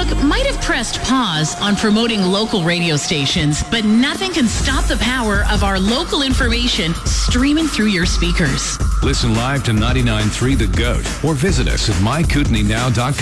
might have pressed pause on promoting local radio stations, but nothing can stop the power of our local information streaming through your speakers. Listen live to 99.3 The Goat or visit us at mykootenaynow.com.